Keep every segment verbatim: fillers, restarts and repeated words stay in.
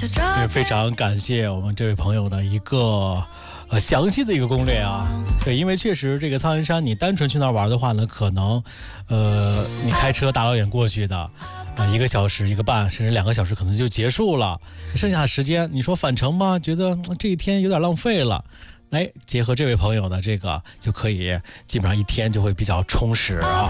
也非常感谢我们这位朋友的一个呃详细的一个攻略啊。对，因为确实这个苍云山，你单纯去那儿玩的话呢，可能呃你开车大老远过去的。呃，一个小时一个半甚至两个小时可能就结束了，剩下的时间你说返程吗？觉得、嗯、这一天有点浪费了。来，结合这位朋友的这个，就可以基本上一天就会比较充实啊。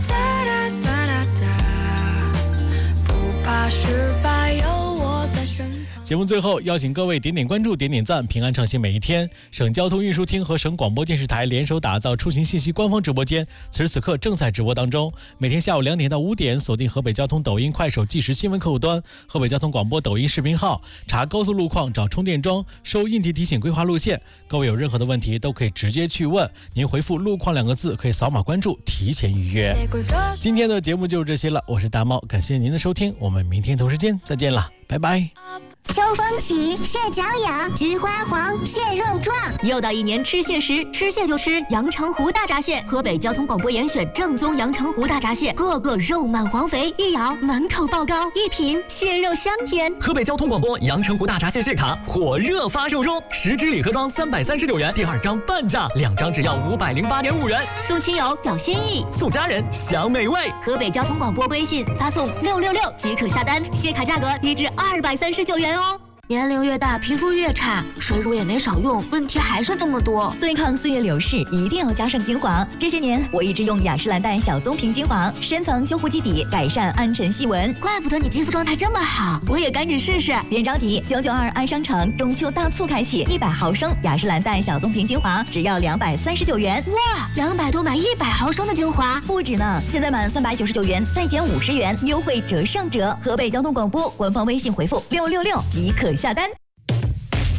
不怕失败，有我在身旁。节目最后邀请各位点点关注，点点赞，平安畅行每一天。省交通运输厅和省广播电视台联手打造出行信息官方直播间，此时此刻正在直播当中。每天下午两点到五点，锁定河北交通抖音、快手即时新闻客户端，河北交通广播抖音视频号，查高速路况，找充电桩，收应急提醒，规划路线。各位有任何的问题都可以直接去问，您回复路况两个字，可以扫码关注，提前预约。今天的节目就是这些了，我是大猫，感谢您的收听，我们明天同时间再见了，拜拜。 秋风起，蟹脚痒，菊花黄，蟹肉壮。 又到一年吃蟹时，吃蟹就吃阳澄湖大闸蟹。河北交通广播严选正宗阳澄湖大闸蟹，个个肉满黄肥，一咬满口爆膏，一品蟹肉香甜。 河北交通广播阳澄湖大闸蟹蟹卡火热发售中，十支礼盒装三百三十九元，第二张半价，两张只要五百零八点五元。 送亲友表心意， 送家人享美味。 河北交通广播微信发送六六六即可下单，蟹卡价格一至二百三十九元哦。年龄越大，皮肤越差，水乳也没少用，问题还是这么多。 对抗岁月流逝，一定要加上精华。这些年，我一直用雅诗兰黛小棕瓶精华，深层修护基底，改善暗沉细纹。 怪不得你肌肤状态这么好，我也赶紧试试。 别着急，九九二安商城中秋大促开启，一百毫升雅诗兰黛小棕瓶精华只要两百三十九元。 哇，两百多买一百毫升的精华， 不止呢！现在满三百九十九元再减五十元，优惠折上折。河北交通广播官方微信回复六六六即可下单。